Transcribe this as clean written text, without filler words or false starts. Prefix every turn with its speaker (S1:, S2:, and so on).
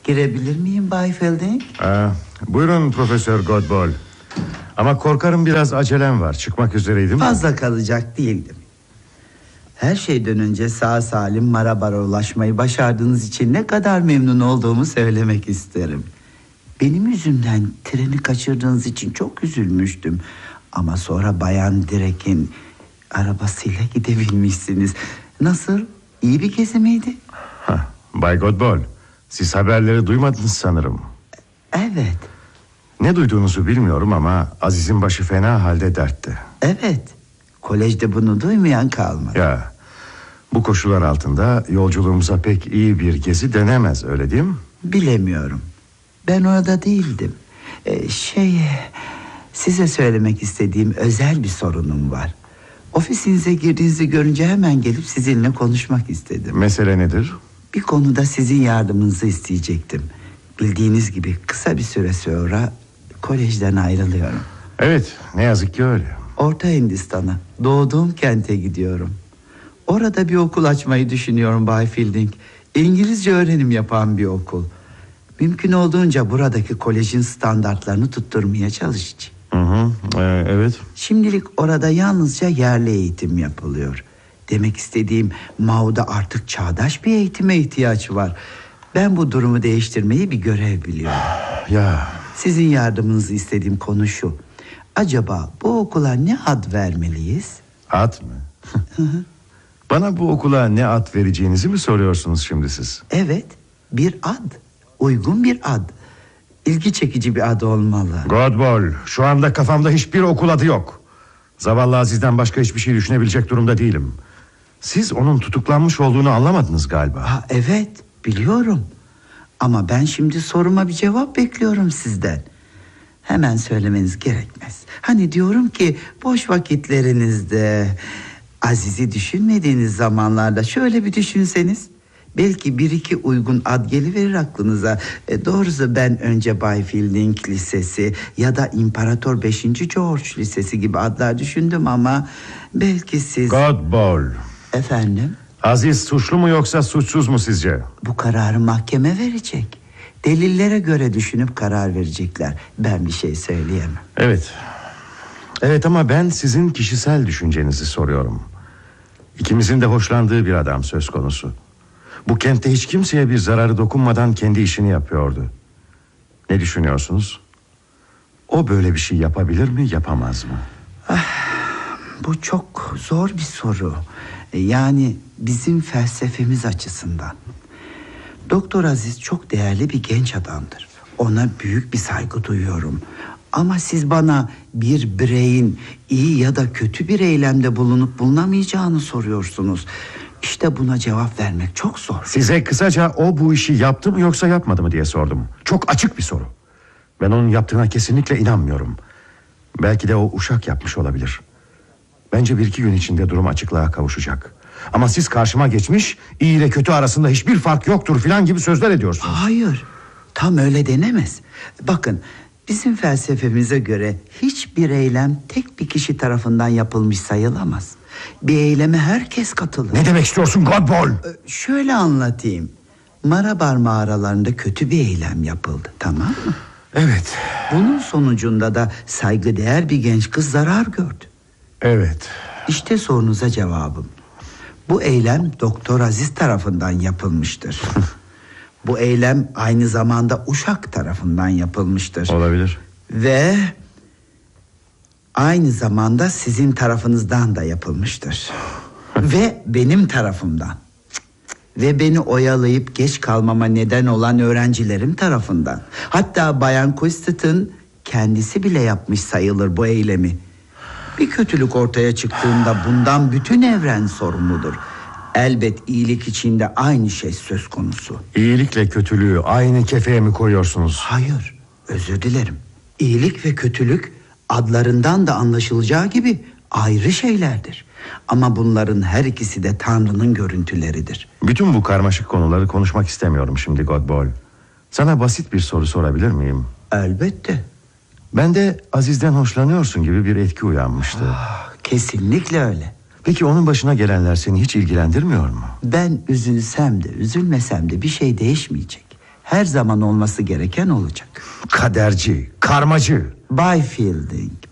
S1: Girebilir miyim Bay Fielding?
S2: Buyurun Profesör Godball. Ama korkarım biraz acelem var. Çıkmak üzereydim.
S1: Fazla kalacak değildim. Her şeyden önce sağ salim Marabar'a ulaşmayı başardığınız için ne kadar memnun olduğumu söylemek isterim. Benim yüzümden treni kaçırdığınız için çok üzülmüştüm. Ama sonra Bayan Direk'in arabasıyla gidebilmişsiniz. Nasıl? İyi bir gezi miydi?
S2: Bay Godball, siz haberleri duymadınız sanırım.
S1: Evet.
S2: Ne duyduğunuzu bilmiyorum ama Aziz'in başı fena halde dertte.
S1: Evet. Kolejde bunu duymayan kalmadı.
S2: Ya, bu koşullar altında yolculuğumuza pek iyi bir gezi denemez, öyle değil mi?
S1: Bilemiyorum. Ben orada değildim. Size söylemek istediğim özel bir sorunum var. Ofisinize girdiğinizi görünce hemen gelip sizinle konuşmak istedim.
S2: Mesele nedir?
S1: Bir konuda sizin yardımınızı isteyecektim. Bildiğiniz gibi kısa bir süre sonra kolejden ayrılıyorum.
S2: Evet, ne yazık ki öyle.
S1: Orta Hindistan'a, doğduğum kente gidiyorum. Orada bir okul açmayı düşünüyorum Bay Fielding. İngilizce öğrenim yapan bir okul. Mümkün olduğunca buradaki kolejin standartlarını tutturmaya çalışacağım.
S2: Evet.
S1: Şimdilik orada yalnızca yerli eğitim yapılıyor. Demek istediğim, Mao'da artık çağdaş bir eğitime ihtiyaç var. Ben bu durumu değiştirmeyi bir görev biliyorum.
S2: Ya.
S1: Sizin yardımınızı istediğim konu şu. Acaba bu okula ne ad vermeliyiz?
S2: Ad mı? Bana bu okula ne ad vereceğinizi mi soruyorsunuz şimdi siz?
S1: Evet, bir ad. Uygun bir ad. İlgi çekici bir ad olmalı.
S2: Godball, şu anda kafamda hiçbir okul adı yok. Zavallı Aziz'den başka hiçbir şey düşünebilecek durumda değilim. Siz onun tutuklanmış olduğunu anlamadınız galiba.
S1: Evet, biliyorum. Ama ben şimdi soruma bir cevap bekliyorum sizden. Hemen söylemeniz gerekmez. Hani diyorum ki boş vakitlerinizde, Aziz'i düşünmediğiniz zamanlarda şöyle bir düşünseniz. Belki bir iki uygun ad geliverir aklınıza. Doğrusu ben önce Bay Fielding Lisesi ya da İmparator 5. George Lisesi gibi adlar düşündüm ama belki siz...
S2: Godball.
S1: Efendim?
S2: Aziz suçlu mu yoksa suçsuz mu sizce?
S1: Bu kararı mahkeme verecek. Delillere göre düşünüp karar verecekler. Ben bir şey söyleyemem.
S2: Evet. Evet ama ben sizin kişisel düşüncenizi soruyorum. İkimizin de hoşlandığı bir adam söz konusu. Bu kentte hiç kimseye bir zararı dokunmadan kendi işini yapıyordu. Ne düşünüyorsunuz? O böyle bir şey yapabilir mi, yapamaz mı?
S1: Bu çok zor bir soru. Yani bizim felsefemiz açısından. Doktor Aziz çok değerli bir genç adamdır. Ona büyük bir saygı duyuyorum. Ama siz bana bir bireyin iyi ya da kötü bir eylemde bulunup bulunamayacağını soruyorsunuz. İşte buna cevap vermek çok zor.
S2: Size kısaca o bu işi yaptı mı yoksa yapmadı mı diye sordum. Çok açık bir soru. Ben onun yaptığına kesinlikle inanmıyorum. Belki de o uşak yapmış olabilir. Bence bir iki gün içinde durum açıklığa kavuşacak. Ama siz karşıma geçmiş, iyi ile kötü arasında hiçbir fark yoktur filan gibi sözler ediyorsunuz.
S1: Hayır, tam öyle denemez. Bakın, bizim felsefemize göre hiçbir eylem tek bir kişi tarafından yapılmış sayılamaz. Bir eyleme herkes katılır.
S2: Ne demek istiyorsun Godball?
S1: Şöyle anlatayım. Marabar mağaralarında kötü bir eylem yapıldı, tamam mı?
S2: Evet.
S1: Bunun sonucunda da saygıdeğer bir genç kız zarar gördü.
S2: Evet.
S1: İşte sorunuza cevabım. Bu eylem Doktor Aziz tarafından yapılmıştır. Bu eylem aynı zamanda uşak tarafından yapılmıştır.
S2: Olabilir.
S1: Ve aynı zamanda sizin tarafınızdan da yapılmıştır. Ve benim tarafımdan. Ve beni oyalayıp geç kalmama neden olan öğrencilerim tarafından. Hatta Bayan Quistet'ın kendisi bile yapmış sayılır bu eylemi. Bir kötülük ortaya çıktığında bundan bütün evren sorumludur. Elbet iyilik içinde aynı şey söz konusu.
S2: İyilikle kötülüğü aynı kefeye mi koyuyorsunuz?
S1: Hayır, özür dilerim. İyilik ve kötülük adlarından da anlaşılacağı gibi ayrı şeylerdir. Ama bunların her ikisi de Tanrı'nın görüntüleridir.
S2: Bütün bu karmaşık konuları konuşmak istemiyorum şimdi Godball. Sana basit bir soru sorabilir miyim?
S1: Elbette.
S2: Bende Aziz'den hoşlanıyorsun gibi bir etki uyanmıştı.
S1: Kesinlikle öyle.
S2: Peki onun başına gelenler seni hiç ilgilendirmiyor mu?
S1: Ben üzülsem de üzülmesem de bir şey değişmeyecek. her zaman olması gereken olacak.
S2: Kaderci, karmacı.
S1: Bay Fielding,